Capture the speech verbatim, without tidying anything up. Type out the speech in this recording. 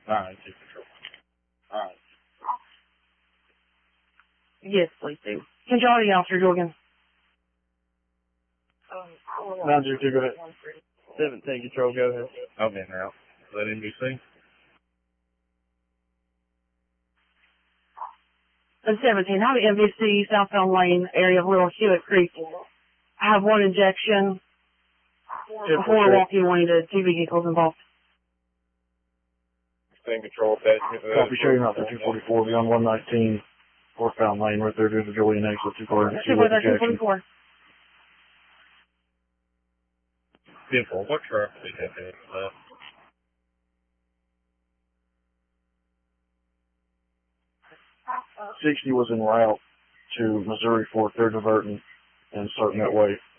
Alright, take control. Alright. Yes, please do. Control the officer, Jorgen. nine zero two, go ahead. seventeen control, go ahead. I'm in route. Let him be seen. And seventeen, have the M V C southbound lane area of Little Hewitt Creek. I have one injection before walking away to two vehicles involved. Stay in control of that. Copy, show you out there, two forty-four, beyond one nineteen, northbound lane, right there, doing the Julian exit, two car, two two injection. forty-four. Beautiful. What truck did that have? Uh, sixty was en route to Missouri Fork. They're diverting and starting that way.